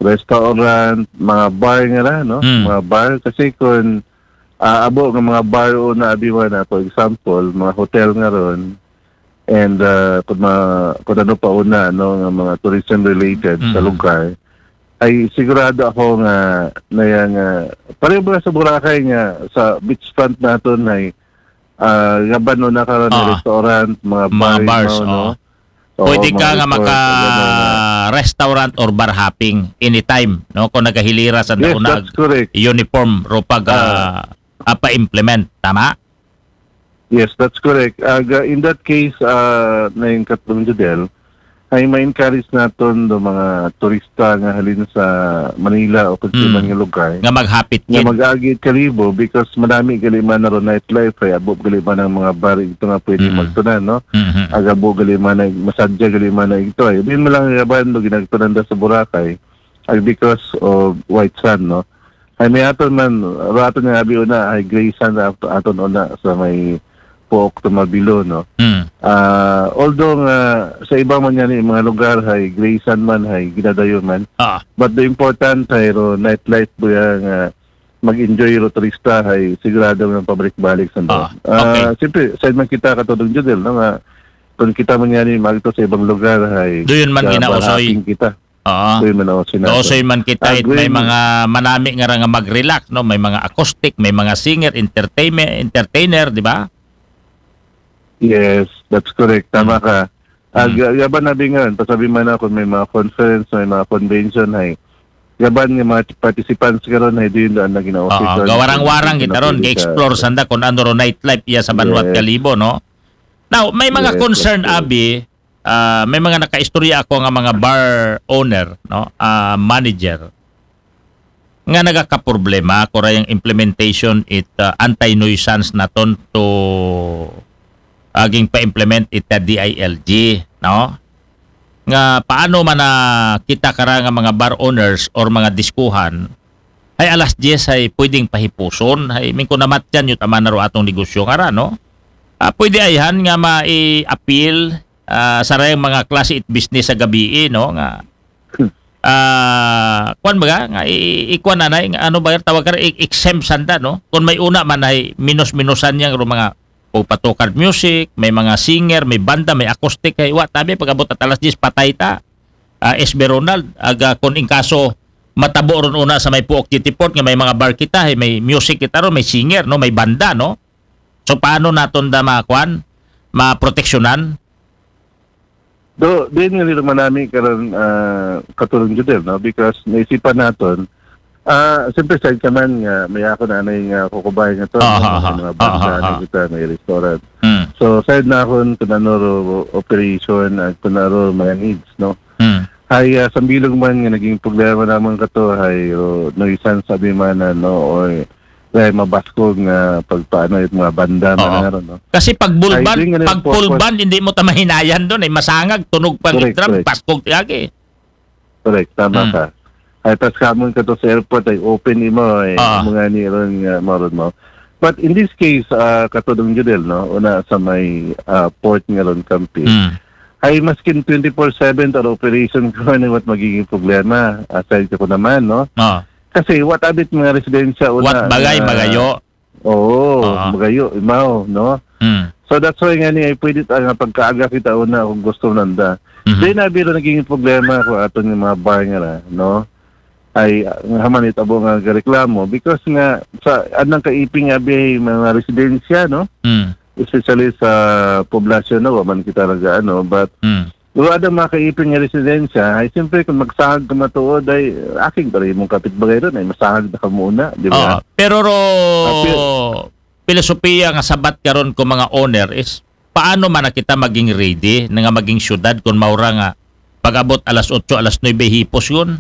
restaurant, mga bar nga na, no? Mga bar. Kasi kung abo ng mga bar o na abiwa na, for example, mga hotel nga ron, and kung ano pa una, no, ng mga tourism-related sa lugar, ay sigurado ako nga na yan, pareho ba sa Boracay nga, sa beachfront natin ay gaban no na karon na restaurant, mga bars, no? Pwede ka nga maka-restaurant or bar hopping anytime, no? Kung nagahilira sa nauna uniform ropag pa-implement, tama? Yes, that's correct. In that case, na yung Katong Judel, ay ma-encourage natin do mga turista nga halin sa Manila o kung man nga lugar nga maghapit nga mag-agit kalibo because madami galiman na ron nightlife ay abo galiman ng mga bar ito nga pwede magtunan, no? Agabo galiman na masadya galiman na ito ay din mo lang gaban do ginagtunan da sa Boracay ay because of white sand, no? Ay may aton man rato nga abi una ay gray sand aton una sa may Pook to Mabilo, no? Although sa ibang man yan mga lugar ay gray sand man ay ginadayon man, but the important ay nightlife po yan mag-enjoy ro turista ay sigurado ng pabalik-balik sa doon. Siyempre, sa man kita katulong Judel, no? Kung kita man yan magto sa ibang lugar ay doon man ginausoy kita. Doon man kita may mga manami nga mag-relax, no? May mga acoustic, may mga singer, entertainer, di ba? Yes, that's correct. Tama ka. Gaban na bingan, pasabi man ako may mga conference, may mga convention ay gaban nga mga participants karon ay din na ginausik. Gawarang-warang kita ron, ga-explore sanda kung ano ro nightlife iya sa Banwat Kalibo, no? Now, may mga concern abi, may mga nakaistorya ako nga mga bar owner, no? Manager nga nagakaproblema kung yung implementation anti-nuisance naton to aging pa-implement ita DILG, no? Nga paano man na kita kara nga mga bar owners or mga diskuhan ay alas 10 ay pwedeng pahipuson ay min ko namat yan yung tama na ro atong negosyo kara, no? Pwede ayhan nga ma-appeal sa rayang mga klase it business sa gabi, no? Nga kwan ba nga ikuan na ano ba tawag ka exempt sanda, no? Kung may una man ay minus-minusan yang mga patukar music, may mga singer, may banda, may acoustic kay wa tabi pag abot at alas 10 patay ta. SB Ronald kung in kaso matabo ron una sa may Puok City Port nga may mga bar kita, may music kita ron, may singer, no, may banda, no. So paano naton da makuan maproteksyonan? Din nga naman namin karon katulong Judel, no, because naisipan naton siyempre side ka man nga may ako na nga kukubay nga to mga banda na kita may restaurant. So side na akong kunanoro operation at kunanoro mga needs, no? Ay sa bilog man nga naging problema naman kato ay noisan sabi man no or dahil mabaskog nga pagpaano yung mga banda man no? Kasi pag full band hindi mo ta mahinayan doon masangag tunog pag drum baskog tiagi. Correct, tama ka. Ay tas kamon ka to sa airport ay open mo mga niron nga maron mo. But in this case katulong Judel, no, una sa may port nga ron Campi ay maskin 24/7 or operation ko ano what magiging problema aside ko naman, no. Kasi what abit mga residensya una what bagay magayo magayo imaw, no. So that's why nga ni ay pwede nga pagkaaga kita una kung gusto nanda. Then abiro naging problema ko aton yung mga bar nga no ay haman itabo nga reklamo because nga sa anang kaiping abi mga residensya, no, especially sa poblasyon, no, man kita naga but ada mga kaiping nga residensya ay siyempre kung magsahag ka matuod ay aking pare mong kapitbagay ron ay masahag na ka muna, di ba? Pero filosofiya nga sabat karon ko mga owner is paano man kita maging ready nga maging syudad kung maura nga pag-abot alas 8 alas 9 hipos yun.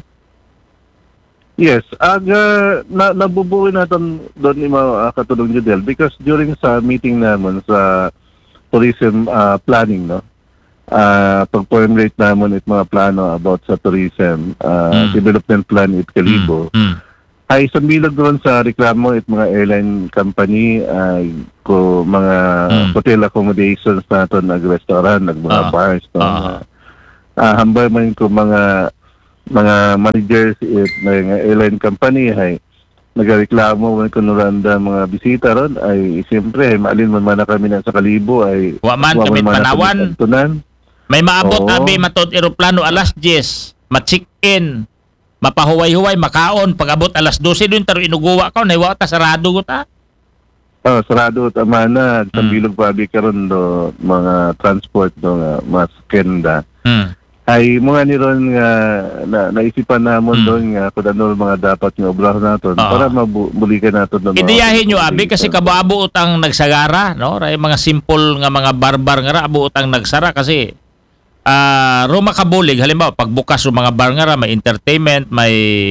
Yes, nabubuo natin doon ni katulong Judel because during sa meeting naman sa tourism planning, no, pag-formulate naman it mga plano about sa tourism development plan it Kalibo, ay sa bilog doon sa reklamo it mga airline company ay ko mga hotel accommodations natin, nag-restaurant, nag mga bars, no, hambay man ko mga mga managers at mga airline company ay nagareklamo kung nuranda mga bisita ron ay siyempre ay maalin man na kami na sa Kalibo ay Wa man kami panawan. tunan. May maabot Oo. abi matod eroplano alas 10, ma-check-in, mapahuway-huway, makaon, pag-abot alas 12 dun taro inuguwa ko, naiwa ta sarado ko ta. Sarado at amana tambilog pa abi karon do mga transport do nga mas kenda. Ay mga niron nga naisipan namon doon nga kung ano mga dapat nga obrahon naton para mabulikan naton do. Ideyahin nyo abi kasi kabuabo utang nagsagara, no? Ray mga simple nga mga barbar nga ra abo utang nagsara kasi Roma kabulig halimbawa pagbukas ng mga bar nga ra, may entertainment, may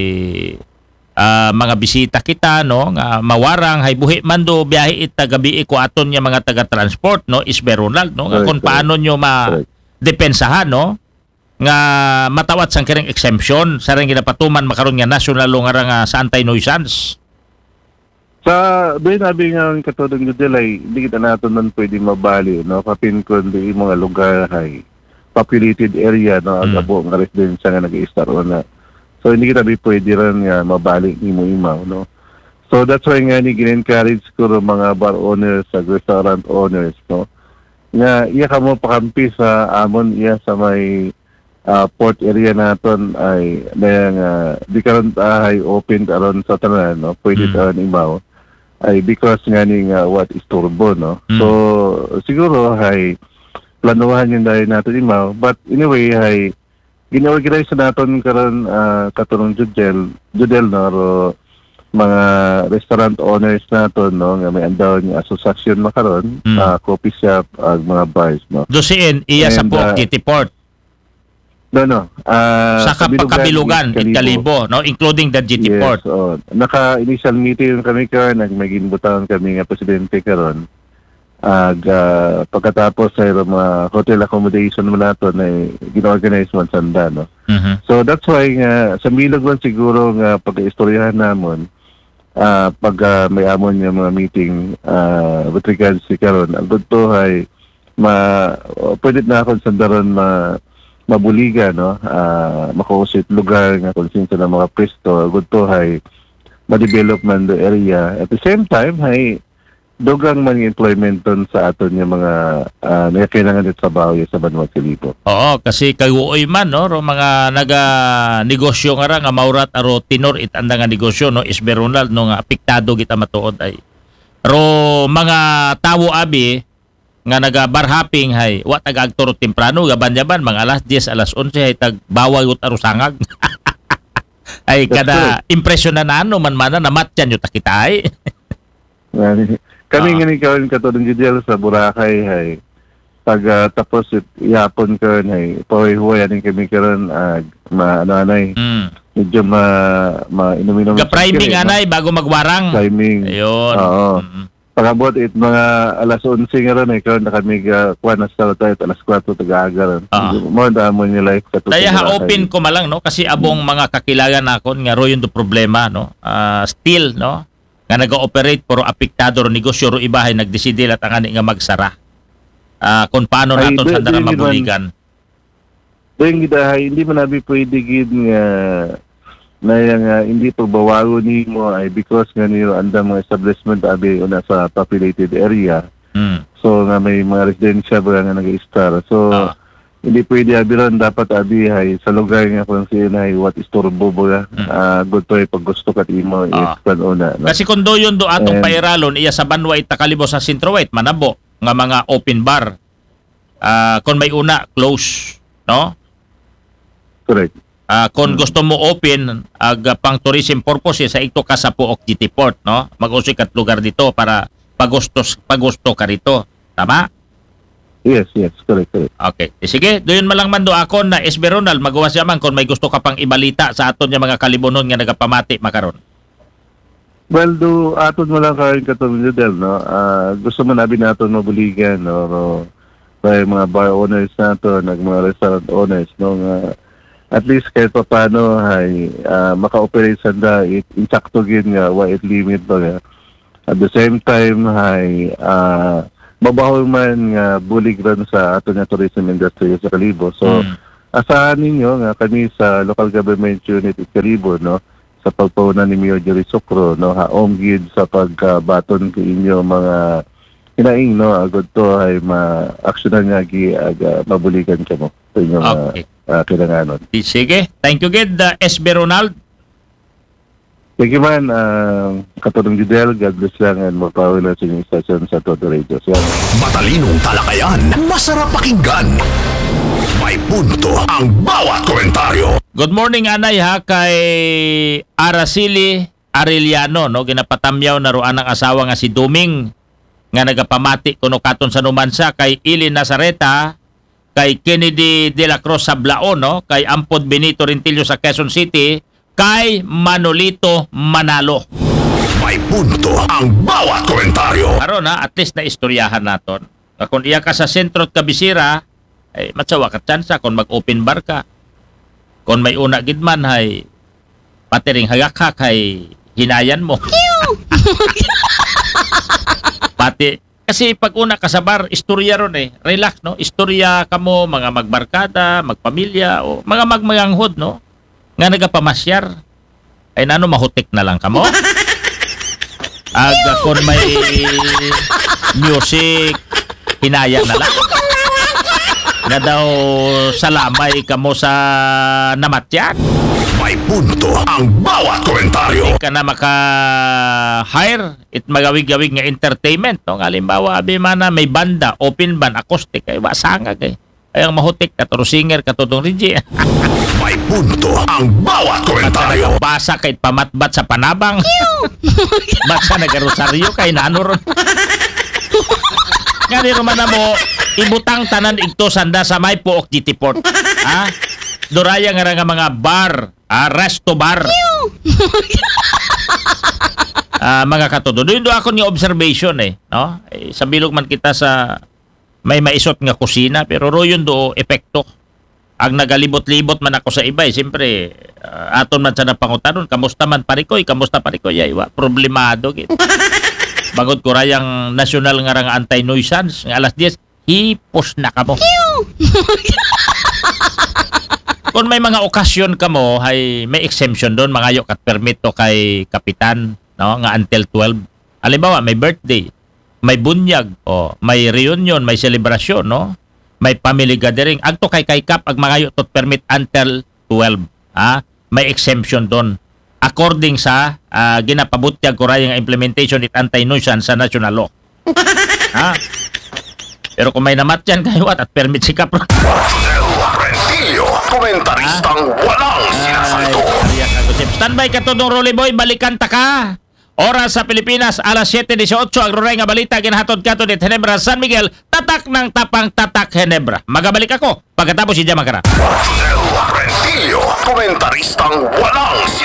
mga bisita kita, no, nga mawarang hay buhi man do biyahe ita gabi ko aton nya mga taga transport, no, Isbe Ronald, no, nga kung paano nyo ma-depensahan, no, nga matawat sang kiring exemption sa ring ginapatuman makaron nga national law nga sa anti-nuisance. Sa binabi nga katulad ng delay, hindi kita natin nun pwede mabali, no, kapin kundi mga lugar hay populated area, no, agabo nga residensya nga nag-i-star na. So hindi kita pwede rin nga mabalik imo-imaw, no. So that's why nga ni gin-encourage ko mga bar owners, restaurant owners, no, nga iya ka mo pakampi sa amon iya sa may port area naton ay di karon ay open aron sa tanan, no, pwede taon imaw ay because nga ni what is turbo, no. So siguro ay planuhan yung dahil natin imaw, but anyway ay gina-organize naton karon katulong Judel, no, ro mga restaurant owners naton, no, nga may andaw yung association makaron, coffee shop ag mga bars, no. Dosin iya sa Puok City Port. No. Sa Kabilugan, Kalibo, no, including the GT Port. Naka-initial meeting kami karon, nagmaging-butawan kami nga presidente karon. Pagkatapos ay mga hotel accommodation mo nato na gina-organize man sanda, no. So that's why nga sa milog man siguro nga pag-istoryahan namon pag may amon nga mga meeting with regards si karon ang to ay pwede na akong sandaron mabuliga, no, makausit lugar nga kung sinsa ng mga pwesto good to hay ma-development the area at the same time hay dogang man employment ton sa aton yung mga kailangan ng trabaho sa Banwat Kalibo. Oo, kasi kayuoy man, no, ro mga naga-negosyo nga ra nga maurat aro tinor itanda nga negosyo, no, Isbe Ronald, no, nga apektado kita matuod ay ro mga tawo abi nga naga-bar hopping hay wa tag-agturo temprano gaban-yaban mga alas 10 alas 11 hay tag-bawal ut aro sangag. Ay kada impresyon na ano man na matyan yo takita ay. Kami nga ni karon katulong Judel sa Boracay hay pag tapos ihapon karon hay pahuy-huwayan kami karon maanay. Medyo inom-inom ga priming anay bago magwarang. Priming. Ayun. Oo. Pagabot mga alas 11 nga ron karon na kami kuan na sa tayo alas 4 taga-aga ron. Mo damo ni life katulong. Kaya open ko malang, no, kasi abong mga kakilagan nakon nga ro yung do problema, no. Still, no, nga nag-ooperate pero apektado ro negosyo ro ibahay nagdeside at ang nga magsara. Kung paano naton sa dara mabuligan. Dahil hindi man nabi pwede gid nga na yung hindi pagbawago nimo ay because nga niyo anda mga establishment abi una sa populated area. So nga may mga residensya ba nga nag-i-star. So hindi pwede abi ron, dapat abi ay sa lugar nga kung sino ay what is turbo ba good to pag gusto kat imo i-expand una, no? Kasi kung do yun do atong pairalon iya sa Banwa Itakalibo sa Centro White manabo nga mga open bar kung may una close, no? Correct. Kung gusto mo open pang tourism purpose sa ito ka sa Puok GT Port, no, mag-usik at lugar dito para pagusto ka rito, tama? Yes, correct. Okay, sige, doon malang man do ako na Isbe Ronald magawa siya man kung may gusto ka pang ibalita sa aton yung mga kalibunon nga nagapamati makaron. Well, do aton mo lang karon katong Judel, no, gusto man abi naton mabuligan, no, by mga bar owners nato, mga restaurant owners, no, nga at least kahit pa paano ay maka-operate sanda insakto gid nga wide limit ba. At the same time ay mabaho man nga bulig ron sa ato nga tourism industry sa Kalibo. So asahan ninyo nga kami sa local government unit Kalibo, no, sa pagpaunan ni Mayor Jerry Socro, no, haom gid sa pagbaton ko inyo mga hinaing, no, agad to ay ma-actionan nga gi mabuligan ka mo sa inyong Okay. kinanganon. Sige. Thank you, Gid. SB Ronald. Sige man, katulong Judel, God bless lang and magpawala sa inyong station sa Todo Radio. So, Matalinong talakayan, masarap pakinggan. May punto ang bawat komentaryo. Good morning, Anay, ha, kay Araceli Arellano, no? Ginapatamyaw na roan ang asawa nga si Duming, nga nagapamati kuno katon sa Numansa, kay Ili Nazareta, kay Kennedy de la Cruz sa Blaon, no? Kay Ampod Benito Rentillo sa Quezon City, kay Manolito Manalo. May punto ang bawat komentaryo. Karon, ha, at least na istoryahan naton. Kung iya ka sa sentro at kabisira, ay matsawa ka tsansa kung mag-open bar ka. Kung may una gidman, ay patiring hagakak, ay hinayan mo. Pati, kasi pag una ka sa bar, istorya ron eh. Relax, no? Istorya ka mo, mga magbarkada, magpamilya, o mga magmayanghod, no? Nga nagapamasyar. Ay nano, mahutik na lang ka mo. Aga kung may music, hinaya na lang. Nga daw salamay ka mo sa namatyan. May punto ang bawat komentaryo. Hindi ka na maka-hire it magawig-gawig nga entertainment. No? Halimbawa, abi mana may banda, open band, acoustic, ay wasangag eh. Ay ang mahutik, katuro singer, katutong Reggie. May punto ang bawat komentaryo. Basa kahit pamatbat sa panabang. Basa nagarosaryo kay nanuron. Nga di naman na mo, ibutang tanan igto sanda sa may puok GT Port. Ha? Doraya nga mga bar, resto bar. Mga katudo. Doon ako nga observation eh. No? Sa bilog man kita sa may maisot nga kusina, pero royon do epekto. Ang nagalibot-libot man ako sa iba, siyempre, aton man sa napangutanon, kamusta man parikoy, kamusta parikoy, ay wa, problemado. Bagod ko rayang national nga rang anti-nuisance, nga alas 10, hipos na ka mo. Kung may mga okasyon ka mo, ay may exemption doon, mga yok at permito kay kapitan, no, nga until 12. Halimbawa, may birthday, may bunyag, o may reunion, may celebration, no? May family gathering. Agto kay kap ag mga tot permit until 12. May exemption doon. According sa ginapabutyag ko rayang implementation it anti-nuisance sa national law. Pero kung may namatyan kayo at permit si kap. Rentillo, komentaristang walang sinasalto. Standby ka to, Rolly Boy, balikan ta ka. Oras sa Pilipinas, alas 7:18, ang ruray nga balita, ginahatod ka to ni Ginebra, San Miguel, tatak ng tapang tatak Ginebra. Magabalik ako, pagkatapos si Jamakara. Rentillo, komentaristang walang